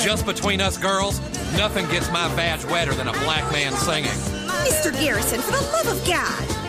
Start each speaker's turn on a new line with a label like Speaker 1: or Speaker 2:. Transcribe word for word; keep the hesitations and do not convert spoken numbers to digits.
Speaker 1: Just between us girls, nothing gets my badge wetter than a black man singing.
Speaker 2: Mister Garrison, for the love of God.